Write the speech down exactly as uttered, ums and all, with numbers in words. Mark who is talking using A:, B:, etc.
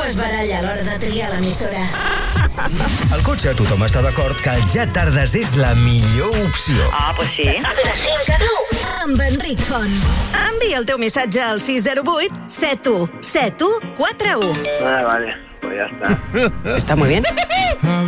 A: es baralla a l'hora de triar l'emissora.
B: Al cotxe tothom està d'acord que el Ja Tardes és la millor opció.
C: Ah, pues sí.
A: De cinc a nou. Amb Enric Font.
D: Envia el teu missatge al sis zero vuit set u set u quatre u.
E: Ah, vale, pues ya está.
C: Está muy bien.